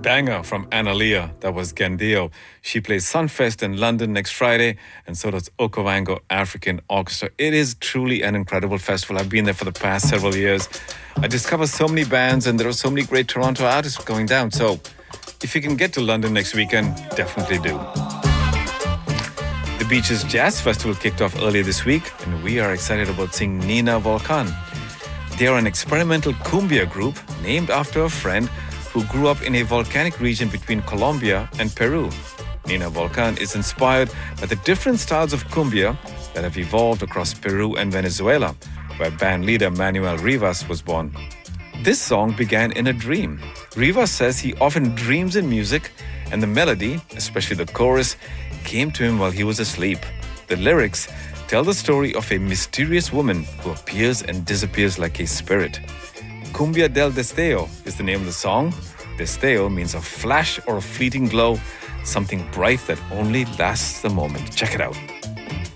Banger from Analia. That was Gandio. She plays Sunfest in London next Friday, and so does Okavango African Orchestra. It is truly an incredible festival. I've been there for the past several years. I discovered so many bands, and there are so many great Toronto artists going down. So if you can get to London next weekend, definitely do. The Beaches Jazz Festival kicked off earlier this week, and we are excited about seeing Nina Volcan. They are an experimental cumbia group named after a friend who grew up in a volcanic region between Colombia and Peru. Nina Volcan is inspired by the different styles of cumbia that have evolved across Peru and Venezuela, where band leader Manuel Rivas was born. This song began in a dream. Rivas says he often dreams in music, and the melody, especially the chorus, came to him while he was asleep. The lyrics tell the story of a mysterious woman who appears and disappears like a spirit. Cumbia del Destello is the name of the song. Destello means a flash or a fleeting glow, something bright that only lasts a moment. Check it out.